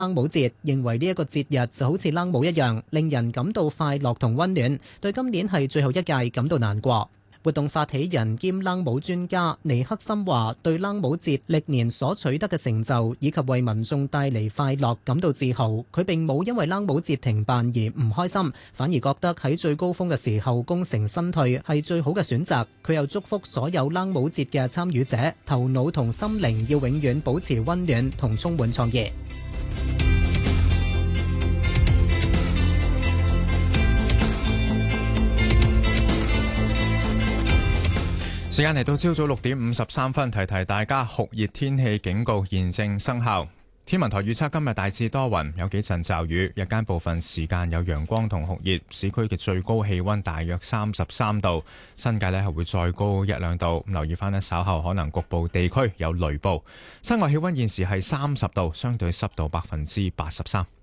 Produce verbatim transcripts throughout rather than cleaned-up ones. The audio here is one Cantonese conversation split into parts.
冷帽節，認為呢一個節日就好似冷帽一樣，令人感到快樂同溫暖，對今年係最後一屆感到難過。活動發起人兼冷帽專家尼克森話：對冷帽節歷年所取得嘅成就以及為民眾帶嚟快樂感到自豪。佢並冇因為冷帽節停辦而唔開心，反而覺得喺最高峰嘅時候功成身退係最好嘅選擇。佢又祝福所有冷帽節嘅參與者，頭腦同心靈要永遠保持溫暖同充滿創意。 時間嚟到朝早六點五十三分，提提大家酷熱天氣警告現正生效。天文台預測今日大致多雲，有幾陣驟雨，日間部分時間有陽光同酷熱，市區嘅最高氣溫大約三十三度，新界呢係會再高一兩度。留意翻呢，稍後可能局部地區有雷暴。室外氣溫現時係三十度，相對濕度百分之八十三。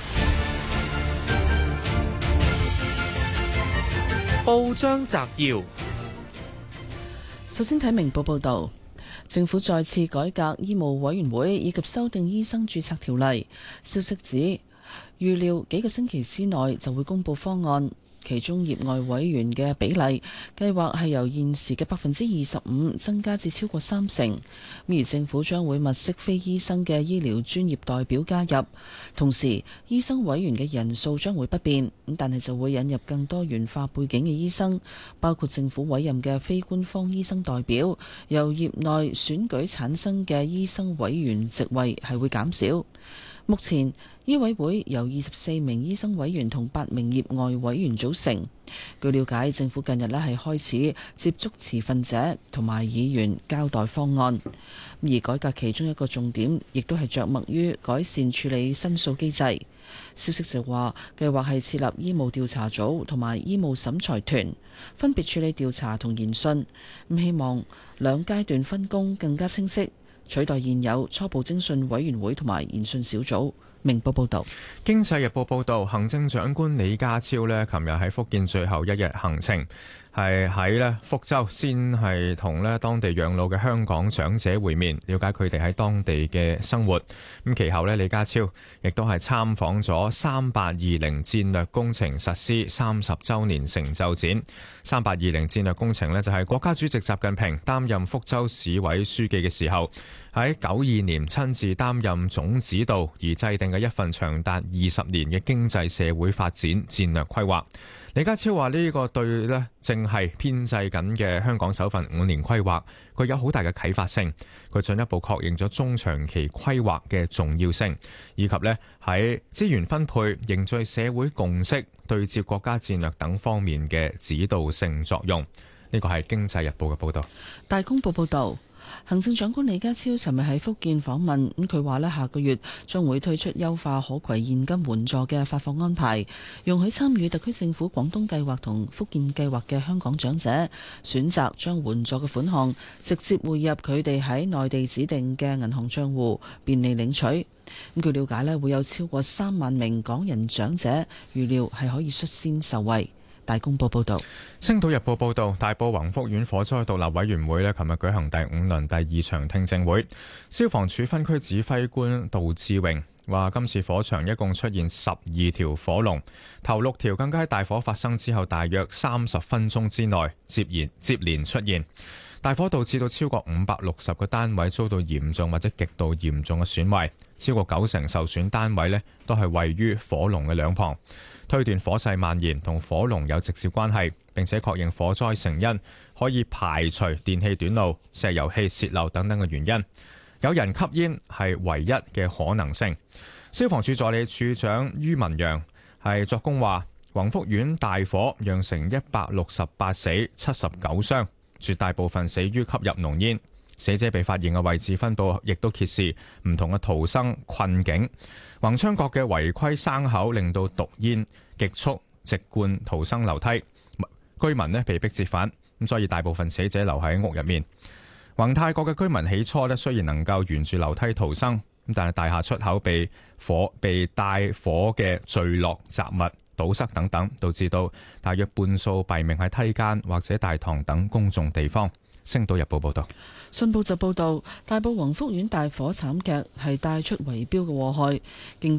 報章摘要。 首先睇明報報導，政府再次改革醫務委員會以及修訂醫生註冊條例。消息指，預料幾個星期之內就會公布方案。其中業外委員嘅比例計劃係由現時嘅百分之二十五增加至超過三成。而政府將會物色非醫生嘅醫療專業代表加入，同時醫生委員嘅人數將會不變，咁但係就會引入更多元化背景嘅醫生，包括政府委任嘅非官方醫生代表，由業內選舉產生嘅醫生委員席位係會減少。目前醫委會由二十四名醫生委員同八名業外委員組成。據了解，政府近日呢係開始接觸持份者同埋議員交代方案。而改革其中一個重點，亦都係着墨於改善處理申訴機制。消息就話，計劃係設立醫務調查組同埋醫務審裁團，分別處理調查同研訊。咁希望兩階段分工更加清晰，取代現有初步偵訊委員會同埋研訊小組。明報報道。 經濟日報報道，行政長官李家超呢，琴日喺福建最後一日行程，係喺呢福州先係同呢當地養老嘅香港長者會面，了解佢哋喺當地嘅生活。咁其後呢，李家超亦都係參訪咗三八二零戰略工程實施三十週年成就展。三八二零戰略工程呢，就係國家主席習近平擔任福州市委書記嘅時候，喺九二年親自擔任總指導而制定嘅一份長達二十年嘅經濟社會發展戰略規劃。李家超話呢個對呢正係編製緊嘅香港首份五年規劃，佢有好大嘅啟發性。佢進一步確認咗中長期規劃嘅重要性，以及呢喺資源分配、凝聚社會共識、對接國家戰略等方面嘅指導性作用。呢個係《經濟日報》嘅報導。 大公報報導。行政長官李家超尋日喺福建訪問，咁佢話呢下個月將會推出優化可攜現金援助嘅發放安排，容許參與特區政府廣東計劃同福建計劃嘅香港長者選擇將援助嘅款項直接匯入佢哋喺內地指定嘅銀行帳戶，便利領取。咁據了解呢，會有超過三萬名港人長者預料係可以率先受惠。大公報報道。 星島日報報道，大埔宏福苑火災獨立委員會呢，琴日舉行第五輪第二場聽證會。消防處分區指揮官杜志榮話，今次火場一共出現十二條火龍，頭六條更加喺大火發生之後大約三十分鐘之內接連接連出現。大火導致到超過五百六十個單位遭到嚴重或者極度嚴重嘅損壞，超過九成受損單位呢都係位於火龍嘅兩旁。推斷火勢蔓延同火龍有直接關係，並且確認火災成因可以排除電氣短路、石油氣洩漏等等嘅原因。有人吸煙係唯一嘅可能性。消防處助理處長于文陽係作供話，宏福苑大火釀成一百六十八死、七十九傷，絕大部分死於吸入濃煙。死者被發現嘅位置分佈亦都揭示唔同嘅逃生困境。宏昌閣嘅違規生口令到毒煙極速直灌逃生樓梯，居民呢被迫折返，咁所以大部分死者留喺屋入面。宏泰閣嘅居民起初呢雖然能夠沿住樓梯逃生，咁但係大廈出口被火被帶火嘅墜落雜物堵塞等等，導致到大約半數斃命喺梯間或者大堂等公眾地方。 星島日報報道。 信報就報道，大埔宏福苑大火慘劇係帶出圍標嘅禍害，競爭